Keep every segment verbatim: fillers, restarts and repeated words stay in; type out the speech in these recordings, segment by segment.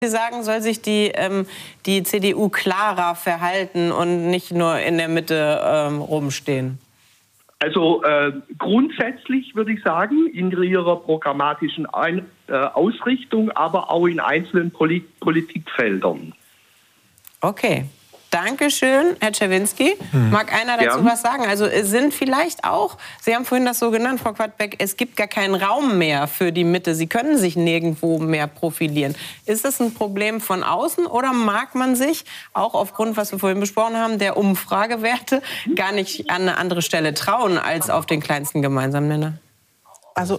Sie sagen, soll sich die, ähm, die C D U klarer verhalten und nicht nur in der Mitte ähm, rumstehen? Also äh, grundsätzlich würde ich sagen, in ihrer programmatischen Ein äh, Ausrichtung, aber auch in einzelnen Polit Politikfeldern. Okay. Dankeschön, Herr Czerwinski. Hm. Mag einer dazu ja. was sagen? Also es sind vielleicht auch, Sie haben vorhin das so genannt, Frau Quadbeck, es gibt gar keinen Raum mehr für die Mitte. Sie können sich nirgendwo mehr profilieren. Ist das ein Problem von außen oder mag man sich, auch aufgrund, was wir vorhin besprochen haben, der Umfragewerte, gar nicht an eine andere Stelle trauen als auf den kleinsten gemeinsamen Nenner? Also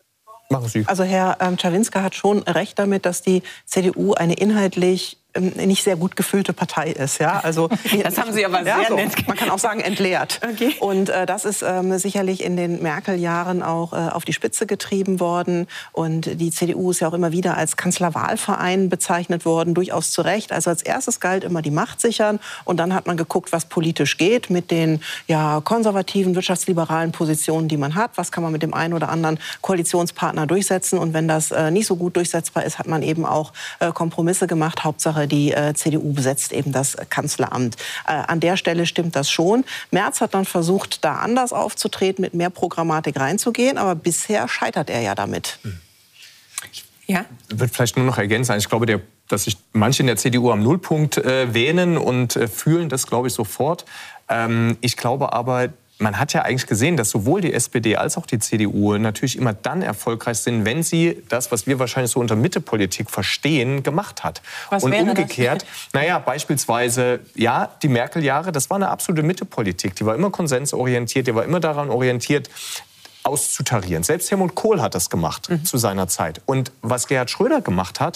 Also Herr ähm, Czerwinski hat schon recht damit, dass die C D U eine inhaltlich ähm, nicht sehr gut gefüllte Partei ist. Ja? Also, das haben Sie aber sehr ja, so, nett gemacht. Man kann auch sagen entleert. Okay. Und äh, das ist ähm, sicherlich in den Merkel-Jahren auch äh, auf die Spitze getrieben worden. Und die C D U ist ja auch immer wieder als Kanzlerwahlverein bezeichnet worden, durchaus zu Recht. Also als erstes galt immer die Macht sichern. Und dann hat man geguckt, was politisch geht mit den ja, konservativen, wirtschaftsliberalen Positionen, die man hat. Was kann man mit dem einen oder anderen Koalitionspartner durchsetzen? Und wenn das äh, nicht so gut durchsetzbar ist, hat man eben auch äh, Kompromisse gemacht. Hauptsache, die äh, C D U besetzt eben das Kanzleramt. Äh, an der Stelle stimmt das schon. Merz hat dann versucht, da anders aufzutreten, mit mehr Programmatik reinzugehen. Aber bisher scheitert er ja damit. Hm. Ja? Ich würde vielleicht nur noch ergänzen. Ich glaube, der, dass sich manche in der C D U am Nullpunkt äh, wähnen und äh, fühlen das, glaube ich, sofort. Ähm, ich glaube aber, man hat ja eigentlich gesehen, dass sowohl die S P D als auch die C D U natürlich immer dann erfolgreich sind, wenn sie das, was wir wahrscheinlich so unter Mittepolitik verstehen, gemacht hat. Was und wäre umgekehrt, das? naja, beispielsweise, ja, die Merkel-Jahre, das war eine absolute Mittepolitik. Die war immer konsensorientiert, die war immer daran orientiert, auszutarieren. Selbst Helmut Kohl hat das gemacht mhm. zu seiner Zeit. Und was Gerhard Schröder gemacht hat,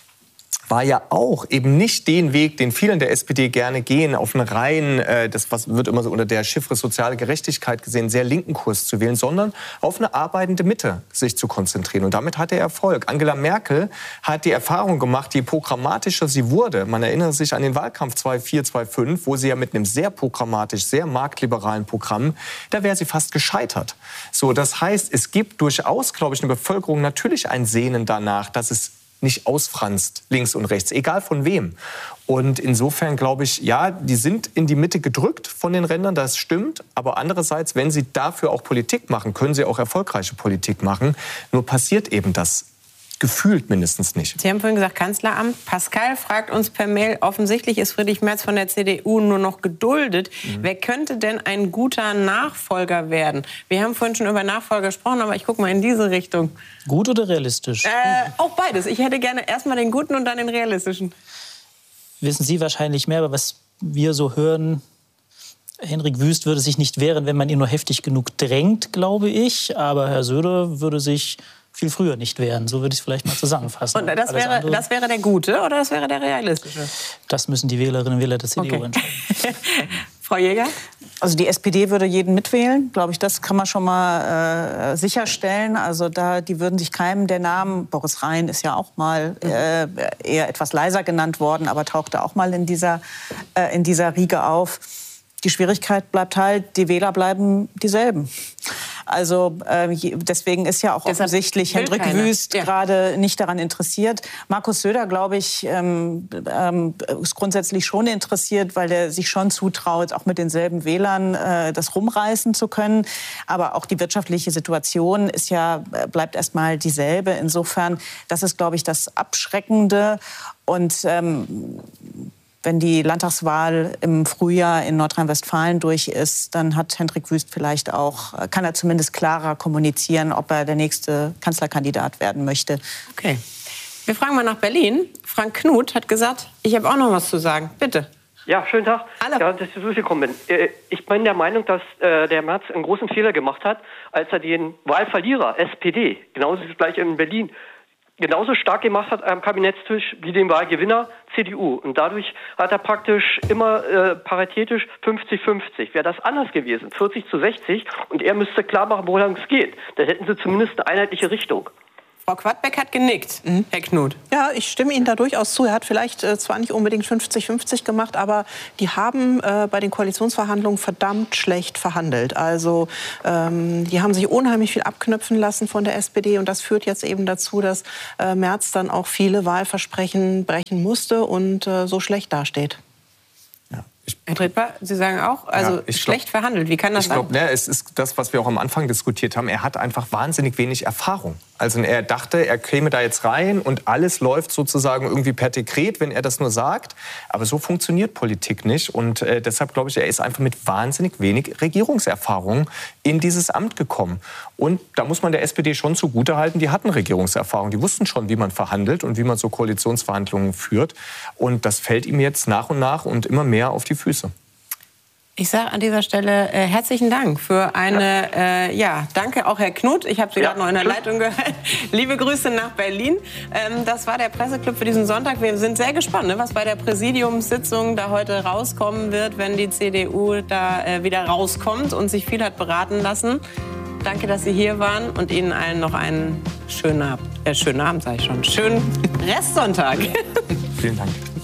war ja auch eben nicht den Weg, den viele in der S P D gerne gehen, auf einen rein, äh, das was wird immer so unter der Chiffre soziale Gerechtigkeit gesehen, sehr linken Kurs zu wählen, sondern auf eine arbeitende Mitte sich zu konzentrieren. Und damit hat er Erfolg. Angela Merkel hat die Erfahrung gemacht, je programmatischer sie wurde, man erinnert sich an den Wahlkampf zweitausendvier, zweitausendfünf, wo sie ja mit einem sehr programmatisch, sehr marktliberalen Programm, da wäre sie fast gescheitert. So, das heißt, es gibt durchaus, glaube ich, in der Bevölkerung natürlich ein Sehnen danach, dass es nicht ausfranst, links und rechts, egal von wem. Und insofern glaube ich, ja, die sind in die Mitte gedrückt von den Rändern, das stimmt. Aber andererseits, wenn sie dafür auch Politik machen, können sie auch erfolgreiche Politik machen. Nur passiert eben das gefühlt mindestens nicht. Sie haben vorhin gesagt, Kanzleramt. Pascal fragt uns per Mail, offensichtlich ist Friedrich Merz von der C D U nur noch geduldet. Mhm. Wer könnte denn ein guter Nachfolger werden? Wir haben vorhin schon über Nachfolger gesprochen, aber ich gucke mal in diese Richtung. Gut oder realistisch? Äh, auch beides. Ich hätte gerne erstmal den guten und dann den realistischen. Wissen Sie wahrscheinlich mehr, aber was wir so hören, Henrik Wüst würde sich nicht wehren, wenn man ihn nur heftig genug drängt, glaube ich. Aber Herr Söder würde sich viel früher nicht wehren. So würde ich es vielleicht mal zusammenfassen. Und das wäre, das wäre der gute oder das wäre der realistische? Das müssen die Wählerinnen und Wähler der C D U okay. entscheiden. Frau Jäger? Also die S P D würde jeden mitwählen, glaube ich, das kann man schon mal äh, sicherstellen. Also da, die würden sich keinem der Namen, Boris Rhein ist ja auch mal äh, eher etwas leiser genannt worden, aber tauchte auch mal in dieser, äh, in dieser Riege auf. Die Schwierigkeit bleibt halt, die Wähler bleiben dieselben. Also äh, deswegen ist ja auch Deshalb offensichtlich Hendrik Wüst ja. gerade nicht daran interessiert. Markus Söder, glaube ich, ähm, ähm, ist grundsätzlich schon interessiert, weil er sich schon zutraut, auch mit denselben Wählern äh, das rumreißen zu können. Aber auch die wirtschaftliche Situation ist ja, bleibt erstmal dieselbe. Insofern, das ist, glaube ich, das Abschreckende. Und ähm, wenn die Landtagswahl im Frühjahr in Nordrhein-Westfalen durch ist, dann hat Hendrik Wüst vielleicht auch, kann er zumindest klarer kommunizieren, ob er der nächste Kanzlerkandidat werden möchte. Okay. Wir fragen mal nach Berlin. Frank Knut hat gesagt, ich habe auch noch was zu sagen. Bitte. Ja, schönen Tag. Hallo. Ja, dass ich durchgekommen bin. Ich bin der Meinung, dass äh, der Merz einen großen Fehler gemacht hat, als er den Wahlverlierer S P D, genauso wie es gleich in Berlin, genauso stark gemacht hat am Kabinettstisch wie den Wahlgewinner C D U. Und dadurch hat er praktisch immer äh, paritätisch fünfzig fünfzig. Wäre das anders gewesen, vierzig zu sechzig, und er müsste klar machen, woran es geht. Dann hätten sie zumindest eine einheitliche Richtung. Frau Quadbeck hat genickt, mhm. Herr Knut. Ja, ich stimme Ihnen da durchaus zu. Er hat vielleicht äh, zwar nicht unbedingt fünfzig fünfzig gemacht, aber die haben äh, bei den Koalitionsverhandlungen verdammt schlecht verhandelt. Also ähm, die haben sich unheimlich viel abknöpfen lassen von der S P D. Und das führt jetzt eben dazu, dass äh, Merz dann auch viele Wahlversprechen brechen musste und äh, so schlecht dasteht. Herr Tretbar, Sie sagen auch, also ja, schlecht glaub, verhandelt. Wie kann das ich sein? Ich glaube, ne, es ist das, was wir auch am Anfang diskutiert haben. Er hat einfach wahnsinnig wenig Erfahrung. Also er dachte, er käme da jetzt rein und alles läuft sozusagen irgendwie per Dekret, wenn er das nur sagt. Aber so funktioniert Politik nicht. Und äh, deshalb glaube ich, er ist einfach mit wahnsinnig wenig Regierungserfahrung in dieses Amt gekommen. Und da muss man der S P D schon zugutehalten, die hatten Regierungserfahrung. Die wussten schon, wie man verhandelt und wie man so Koalitionsverhandlungen führt. Und das fällt ihm jetzt nach und nach und immer mehr auf die Füße. Ich sage an dieser Stelle äh, herzlichen Dank für eine, äh, ja, danke auch Herr Knut. Ich habe Sie ja. gerade noch in der Leitung gehört. Liebe Grüße nach Berlin. Ähm, das war der Presseclub für diesen Sonntag. Wir sind sehr gespannt, ne, was bei der Präsidiumssitzung da heute rauskommen wird, wenn die C D U da äh, wieder rauskommt und sich viel hat beraten lassen. Danke, dass Sie hier waren und Ihnen allen noch einen schönen Abend, äh, schönen Abend, sage ich schon, schönen Restsonntag. Vielen Dank.